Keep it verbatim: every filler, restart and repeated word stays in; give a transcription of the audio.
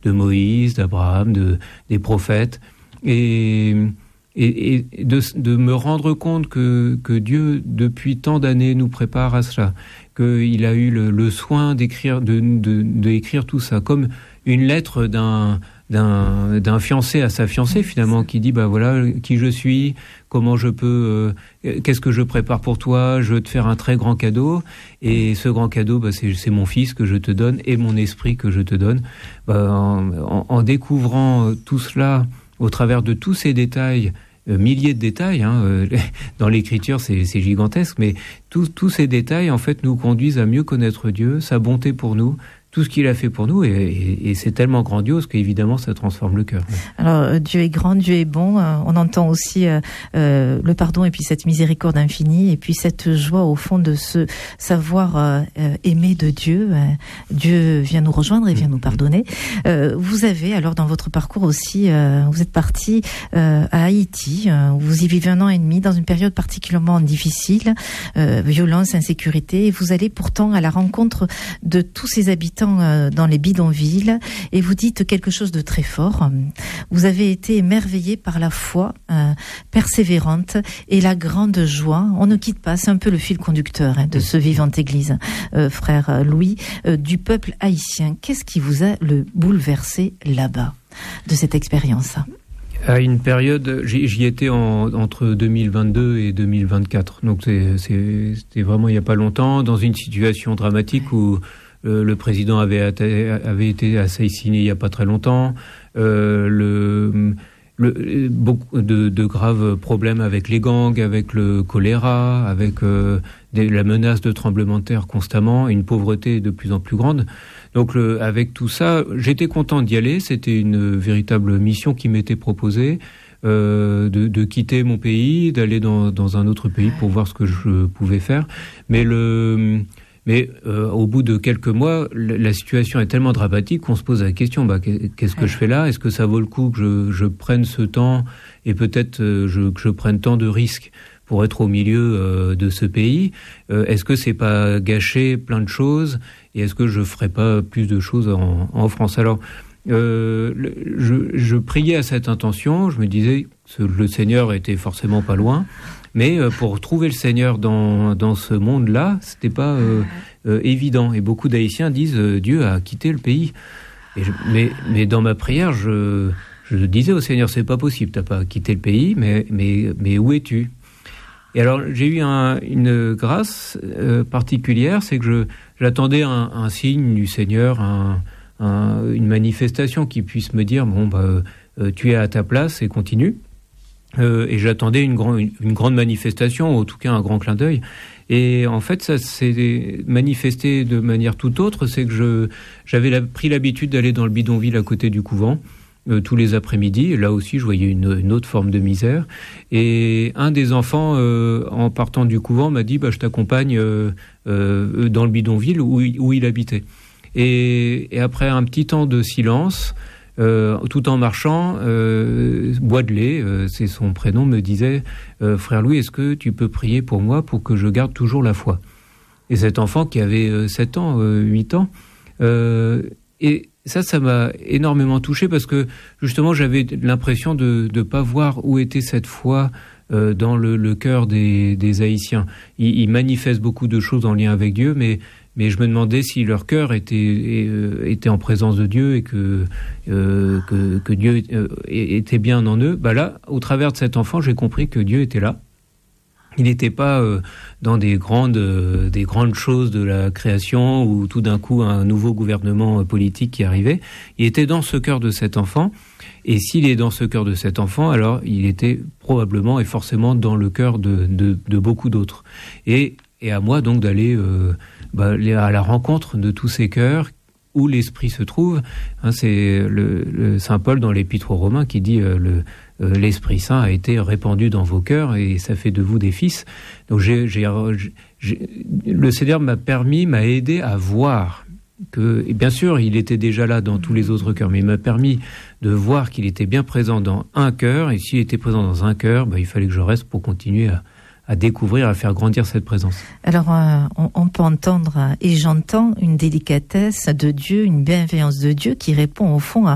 de Moïse, d'Abraham, de, des prophètes. Et, et, et de, de me rendre compte que, que Dieu, depuis tant d'années, nous prépare à cela, qu'il a eu le, le soin d'écrire, de, de, d'écrire tout ça, comme une lettre d'un, d'un, d'un fiancé à sa fiancée, finalement, qui dit, bah voilà, qui je suis, comment je peux, euh, qu'est-ce que je prépare pour toi, je veux te faire un très grand cadeau, et ce grand cadeau, bah, c'est, c'est mon fils que je te donne, et mon esprit que je te donne. Bah, en, en, en découvrant tout cela, au travers de tous ces détails, euh, milliers de détails, hein, euh, dans l'écriture c'est, c'est gigantesque, mais tous, tous ces détails en fait nous conduisent à mieux connaître Dieu, sa bonté pour nous, tout ce qu'il a fait pour nous, et, et, et c'est tellement grandiose qu'évidemment ça transforme le cœur. Alors Dieu est grand, Dieu est bon, on entend aussi euh, euh, le pardon et puis cette miséricorde infinie et puis cette joie au fond de se savoir euh, aimer de Dieu. Dieu vient nous rejoindre et vient nous pardonner. Euh, vous avez alors dans votre parcours aussi, euh, vous êtes parti euh, à Haïti, euh, vous y vivez un an et demi dans une période particulièrement difficile, euh, violence, insécurité, et vous allez pourtant à la rencontre de tous ces habitants dans les bidonvilles et vous dites quelque chose de très fort. Vous avez été émerveillé par la foi euh, persévérante et la grande joie. On ne quitte pas, c'est un peu le fil conducteur hein, de ce Vivante Église, euh, frère Louis, euh, du peuple haïtien. Qu'est-ce qui vous a le bouleversé là-bas, de cette expérience ? À une période, j'y, j'y étais en, entre deux mille vingt-deux et deux mille vingt-quatre, donc c'est, c'est, c'était vraiment il n'y a pas longtemps, dans une situation dramatique où Euh, le président avait, avait été assassiné il n'y a pas très longtemps. Euh, le, le, beaucoup de, de graves problèmes avec les gangs, avec le choléra, avec euh, des, la menace de tremblement de terre constamment, une pauvreté de plus en plus grande. Donc le, avec tout ça, j'étais content d'y aller. C'était une véritable mission qui m'était proposée. Euh, de, de quitter mon pays, d'aller dans, dans un autre pays pour voir ce que je pouvais faire. Mais le... Mais euh, au bout de quelques mois, la, la situation est tellement dramatique qu'on se pose la question, bah, qu'est-ce que je fais là ? Est-ce que ça vaut le coup que je, je prenne ce temps et peut-être euh, je, que je prenne tant de risques pour être au milieu euh, de ce pays ? euh, Est-ce que c'est pas gâcher plein de choses ? Et est-ce que je ferais pas plus de choses en, en France ? Alors, euh, le, je, je priais à cette intention, je me disais que le Seigneur était forcément pas loin. Mais euh, pour trouver le Seigneur dans, dans ce monde-là, c'était pas euh, euh, évident. Et beaucoup d'Haïtiens disent euh, Dieu a quitté le pays. Et je, mais, mais dans ma prière, je, je disais au Seigneur, c'est pas possible, t'as pas quitté le pays, mais, mais, mais où es-tu ? Et alors j'ai eu un, une grâce euh, particulière, c'est que je, j'attendais un, un signe du Seigneur, un, un, une manifestation qui puisse me dire bon bah euh, tu es à ta place et continue. Euh, et j'attendais une, grand, une, une grande manifestation, ou en tout cas un grand clin d'œil. Et en fait, ça s'est manifesté de manière tout autre. C'est que je, j'avais la, pris l'habitude d'aller dans le bidonville à côté du couvent euh, tous les après-midi. Et là aussi, je voyais une, une autre forme de misère. Et un des enfants, euh, en partant du couvent, m'a dit bah, « je t'accompagne euh, euh, dans le bidonville où, où il habitait ». Et, et après un petit temps de silence... Euh, tout en marchant, euh, Boidelet, euh, c'est son prénom, me disait euh, « Frère Louis, est-ce que tu peux prier pour moi pour que je garde toujours la foi ?» Et cet enfant qui avait euh, sept ans, euh, huit ans, euh, et ça, ça m'a énormément touché parce que justement, j'avais l'impression de ne pas voir où était cette foi euh, dans le, le cœur des, des Haïtiens. Ils, ils manifestent beaucoup de choses en lien avec Dieu, mais Mais je me demandais si leur cœur était, était en présence de Dieu et que, euh, que, que Dieu était bien en eux. Bah là, au travers de cet enfant, j'ai compris que Dieu était là. Il n'était pas euh, dans des grandes, euh, des grandes choses de la création où tout d'un coup un nouveau gouvernement politique qui arrivait. Il était dans ce cœur de cet enfant. Et s'il est dans ce cœur de cet enfant, alors il était probablement et forcément dans le cœur de, de, de beaucoup d'autres. Et, et à moi donc d'aller... Euh, Bah, à la rencontre de tous ces cœurs où l'esprit se trouve. Hein, c'est le, le Saint Paul dans l'Épître aux Romains qui dit euh, le, euh, l'Esprit Saint a été répandu dans vos cœurs et ça fait de vous des fils. Donc j'ai, j'ai, j'ai, le Seigneur m'a permis, m'a aidé à voir que, et bien sûr, il était déjà là dans tous les autres cœurs, mais il m'a permis de voir qu'il était bien présent dans un cœur, et s'il était présent dans un cœur, bah, il fallait que je reste pour continuer à à découvrir, à faire grandir cette présence. Alors, euh, on, on peut entendre, et j'entends une délicatesse de Dieu, une bienveillance de Dieu qui répond au fond à